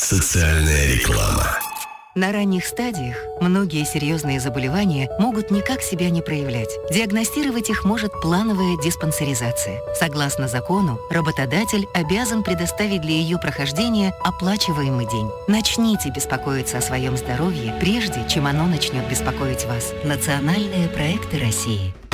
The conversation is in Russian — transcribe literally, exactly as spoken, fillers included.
Социальная реклама. На ранних стадиях многие серьезные заболевания могут никак себя не проявлять. Диагностировать их может плановая диспансеризация. Согласно закону, работодатель обязан предоставить для ее прохождения оплачиваемый день. Начните беспокоиться о своем здоровье, прежде чем оно начнет беспокоить вас. Национальные проекты России.